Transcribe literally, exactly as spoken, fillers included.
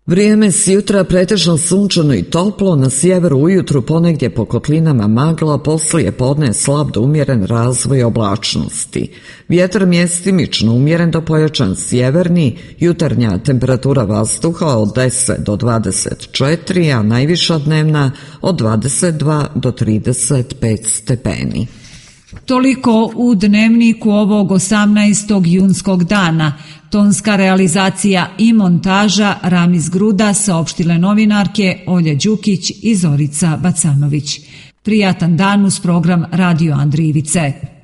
Vrijeme s jutra pretežno sunčano i toplo, na sjeveru ujutru ponegdje po kotlinama magla, poslije podne slab do umjeren razvoj oblačnosti. Vjetar mjestimično umjeren do pojačan sjeverni, jutarnja temperatura vazduha od deset do dvadeset četiri, a najviša dnevna od dvadeset dva do trideset pet stepeni. Toliko u dnevniku ovog osamnaestog junskog dana. Tonska realizacija i montaža Ramiz Gruda, saopštile novinarke Olja Đukić i Zorica Bacanović. Prijatan dan uz program Radio Andrijivice.